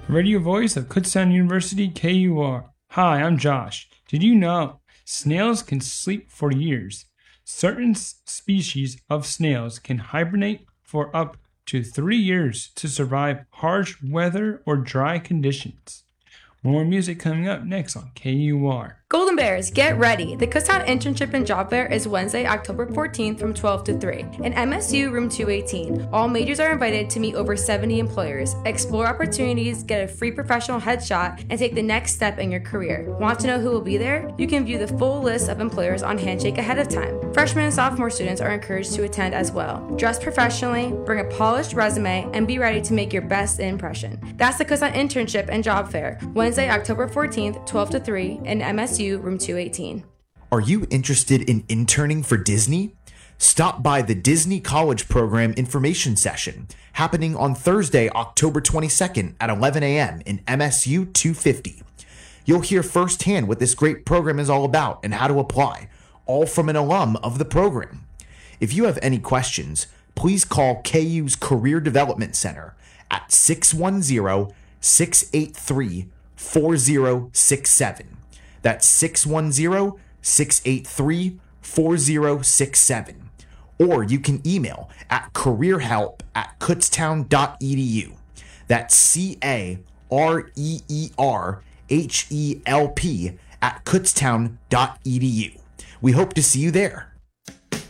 Radio voice of Kutztown University, KUR. Hi, I'm Josh. Did you know snails can sleep for years? Certain species of snails can hibernate for up to 3 years to survive harsh weather or dry conditions. More music coming up next on KUR. Golden Bears, get ready. The Kutztown Internship and Job Fair is Wednesday, October 14th from 12 to 3 in MSU Room 218. All majors are invited to meet over 70 employers, explore opportunities, get a free professional headshot, and take the next step in your career. Want to know who will be there? You can view the full list of employers on Handshake ahead of time. Freshman and sophomore students are encouraged to attend as well. Dress professionally, bring a polished resume, and be ready to make your best impression. That's the Kutztown Internship and Job Fair, Wednesday, October 14th, 12 to 3 in MSU Room 218. Are you interested in interning for Disney? Stop by the Disney College Program Information Session happening on Thursday, October 22nd at 11 a.m. in MSU 250. You'll hear firsthand what this great program is all about and how to apply, all from an alum of the program. If you have any questions, please call KU's Career Development Center at 610-683-4067. That's 610-683-4067. Or you can email at careerhelp@kutztown.edu. That's CAREERHELP at kutztown.edu. We hope to see you there.